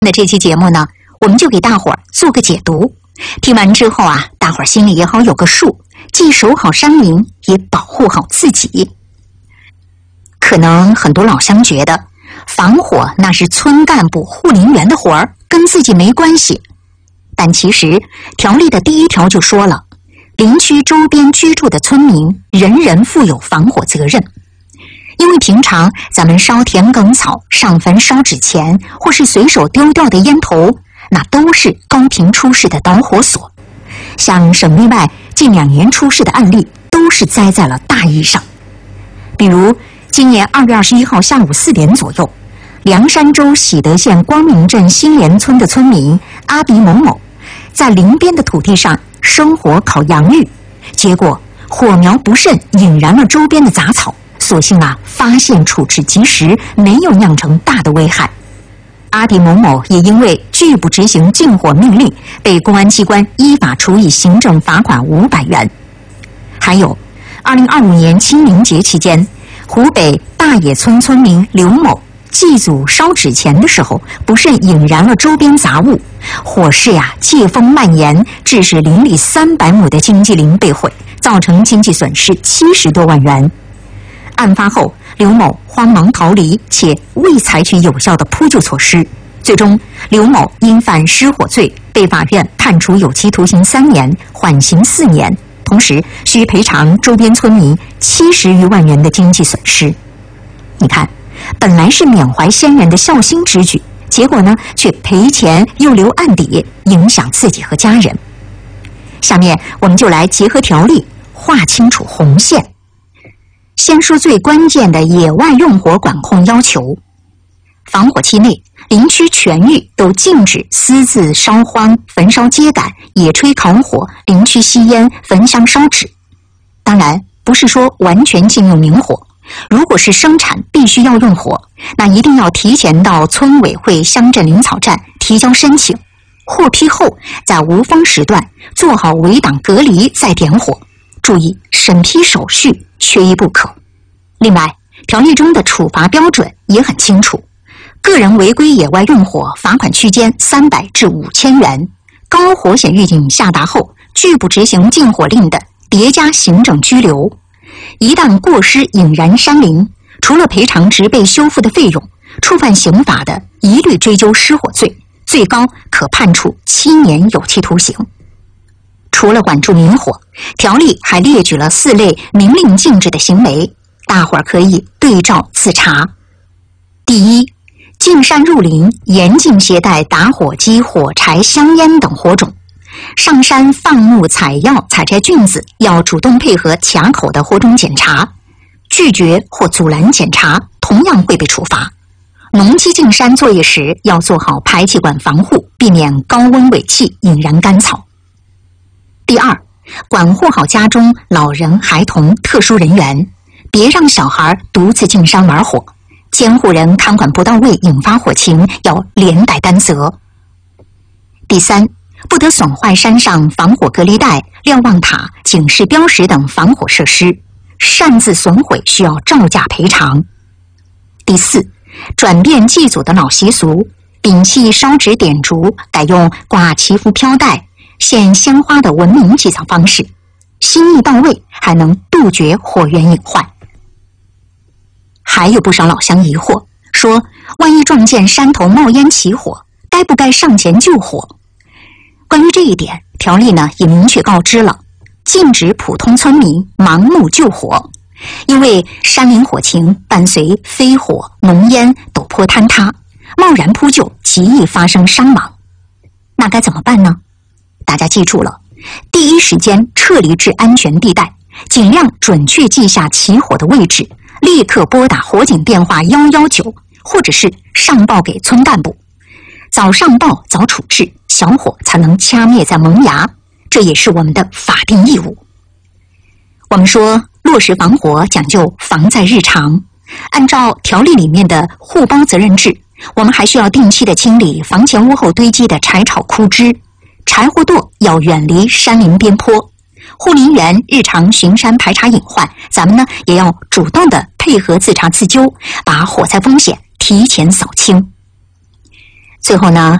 那这期节目呢，我们就给大伙儿做个解读。听完之后啊，大伙儿心里也好有个数，既守好山林，也保护好自己。可能很多老乡觉得，防火那是村干部、护林员的活儿，跟自己没关系。但其实条例的第1条就说了，林区周边居住的村民，人人负有防火责任。因为平常咱们烧田埂草、上坟烧纸钱，或是随手丢掉的烟头，那都是高频出事的导火索。像省内外近2年出事的案例，都是栽在了大意上。比如今年2月21号下午4点左右，凉山州喜德县光明镇新联村的村民阿比某某，在林边的土地上生火烤洋芋，结果火苗不慎引燃了周边的杂草。所幸啊，发现处置及时，没有酿成大的危害。阿比某某也因为拒不执行禁火命令，被公安机关依法处以行政罚款500元。还有，2025年清明节期间，湖北大冶村村民刘某祭祖烧纸钱的时候，不慎引燃了周边杂物，火势借风蔓延，致使林里300亩的经济林被毁，造成经济损失70多万元。案发后，刘某慌忙逃离，且未采取有效的扑救措施。最终，刘某因犯失火罪，被法院判处有期徒刑3年，缓刑4年，同时需赔偿周边村民70余万元的经济损失。你看，本来是缅怀先人的孝心之举，结果呢，却赔钱又留案底，影响自己和家人。下面我们就来结合条例，划清楚红线。先说最关键的野外用火管控要求。防火期内，林区全域都禁止私自烧荒、焚烧秸秆、野炊烤火、林区吸烟、焚香烧纸。当然，不是说完全禁用明火。如果是生产必须要用火，那一定要提前到村委会、乡镇林草站提交申请，获批后在无风时段做好围挡隔离再点火。注意审批手续缺一不可。另外，条例中的处罚标准也很清楚，个人违规野外用火罚款区间300至5000元，高火险预警下达后拒不执行禁火令的，叠加行政拘留。一旦过失引燃山林，除了赔偿植被修复的费用，触犯刑法的一律追究失火罪，最高可判处7年有期徒刑。除了管住明火，条例还列举了4类明令禁止的行为，大伙儿可以对照自查。第一，进山入林，严禁携带打火机、火柴、香烟等火种。上山放牧、采药、采摘菌子，要主动配合卡口的火种检查，拒绝或阻拦检查，同样会被处罚。农机进山作业时，要做好排气管防护，避免高温尾气引燃干草。第二，管护好家中老人、孩童、特殊人员，别让小孩独自进山玩火，监护人看管不到位引发火情，要连带担责。第三，不得损坏山上防火隔离带、瞭望塔、警示标识等防火设施，擅自损毁需要照价赔偿。第四，转变祭祖的老习俗，摒弃烧纸点烛，改用挂祈福飘带、献鲜花的文明祭扫方式，心意到位，还能杜绝火源隐患。还有不少老乡疑惑，说万一撞见山头冒烟起火，该不该上前救火？关于这一点，条例呢也明确告知了，禁止普通村民盲目救火，因为山林火情伴随飞火、浓烟、陡坡坍塌，贸然扑救极易发生伤亡。那该怎么办呢？大家记住了，第一时间撤离至安全地带，尽量准确记下起火的位置，立刻拨打火警电话119，或者是上报给村干部。早上报早处置，小火才能掐灭在萌芽，这也是我们的法定义务。我们说落实防火讲究防在日常，按照条例里面的互包责任制，我们还需要定期的清理房前屋后堆积的柴草枯枝，柴火垛要远离山林边坡，护林员日常巡山排查隐患，咱们呢也要主动的配合自查自纠，把火灾风险提前扫清。 最后呢，